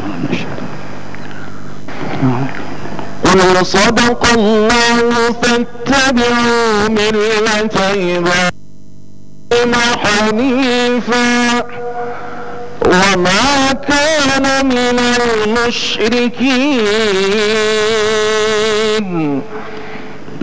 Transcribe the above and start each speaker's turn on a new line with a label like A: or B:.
A: قل صدق الله فاتبعوا ملة إبراهيم حنيفا وما كان من المشركين